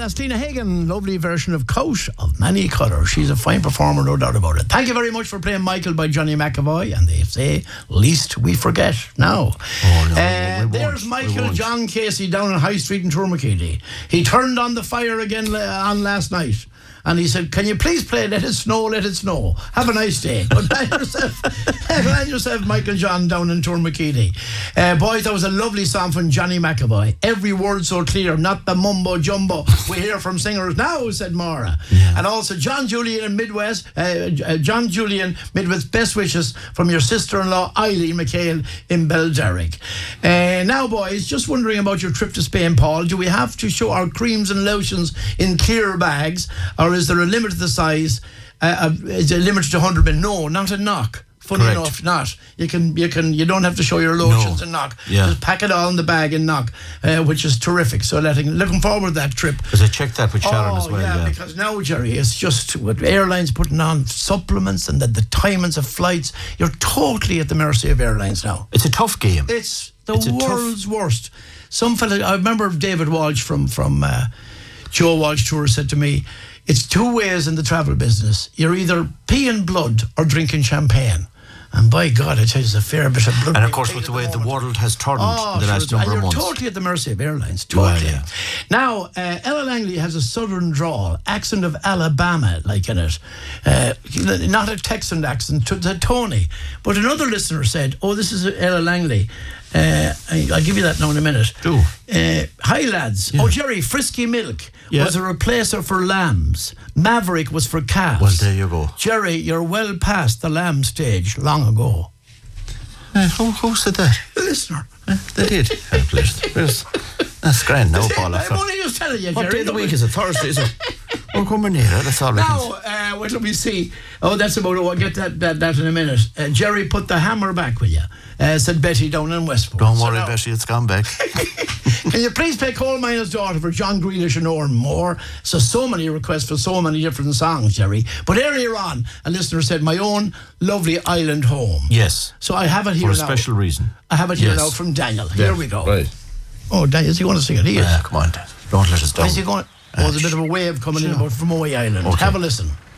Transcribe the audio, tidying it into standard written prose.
Stina Hagen, lovely version of Coat of Many Colours. She's a fine performer, no doubt about it. Thank you very much for playing Michael by Johnny McAvoy, and they say, least we forget now. There's Michael John Casey down on High Street in Tourmakeely. He turned on the fire again on last night. And he said, can you please play Let It Snow, Let It Snow? Have a nice day. But find yourself Michael John down in Tourmakeely. Boys, that was a lovely song from Johnny McAvoy. Every word so clear, not the mumbo jumbo we hear from singers now, said Maura. Yeah. And also John Julian in Midwest, best wishes from your sister-in-law Eileen McHale in Belderrick. Now, boys, just wondering about your trip to Spain, Paul. Do we have to show our creams and lotions in clear bags, or is there a limit to the size? Is it limited to 100 ml? No, not a knock. Funny Correct. enough, not. You don't have to show your lotions and knock. Yeah. Just pack it all in the bag and knock, which is terrific. So looking forward to that trip. Because I checked that with Sharon as well. Yeah, because now, Jerry, it's just with airlines putting on supplements and the timings of flights, you're totally at the mercy of airlines now. It's a tough game. It's world's worst. Some fella, I remember David Walsh from Joe Walsh Tour said to me, it's two ways in the travel business. You're either peeing blood or drinking champagne. And by God, I tell you, it's a fair bit of blood. And of course, with the way the world has turned in the last number of months. You're totally at the mercy of airlines. Totally. Well, yeah. Now, Ella Langley has a southern drawl, accent of Alabama, like in it. Not a Texan accent, to Tony. But another listener said, this is Ella Langley. I'll give you that now in a minute. Do. Hi, lads. Yeah. Jerry, Frisky Milk was a replacer for lambs. Maverick was for calves. Well, there you go. Jerry, you're well past the lamb stage long ago. Who said that? The listener. They did. That's grand now, Paul. I'm only just telling you, Jerry. What day of the week is it? Thursday, is it? We're coming near it, that's all we can. Now, wait till we see. That's about it. I'll get that in a minute. Jerry, put the hammer back with you, said Betty down in Westport. Don't worry, Betty, it's gone back. Can you please play Coal Miner's Daughter for John Grealish and Oran Moore? So many requests for so many different songs, Jerry. But earlier on, a listener said, my own lovely island home. Yes. So I have it here now. For a special reason. I have it here now from Daniel. Here we go. Right. Oh, Daniel, is he going to sing it? He is. Come on, Dad. Don't let us down. Is he going? There's a bit of a wave coming in about from Moy Island. Okay. Have a listen.